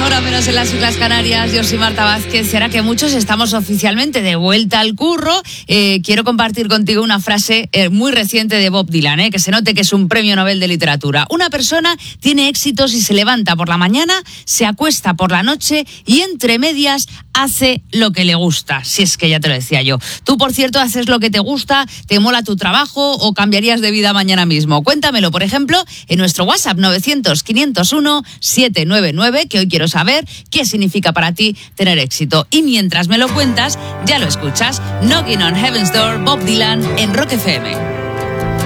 hora menos en las Islas Canarias. Yo soy Marta Vázquez. Será que muchos estamos oficialmente de vuelta al curro. Quiero compartir contigo una frase muy reciente de Bob Dylan, que se note que es un premio Nobel de literatura. Una persona tiene éxito si se levanta por la mañana, se acuesta por la noche y entre medias hace lo que le gusta. Si es que ya te lo decía yo. Tú, por cierto, haces lo que te gusta, te mola tu trabajo o cambiarías de vida mañana mismo. Cuéntamelo, por ejemplo, en nuestro WhatsApp 900-501-799, que hoy quiero saber qué significa para ti tener éxito. Y mientras me lo cuentas, ya lo escuchas. Knocking on Heaven's Door, Bob Dylan en Rock FM.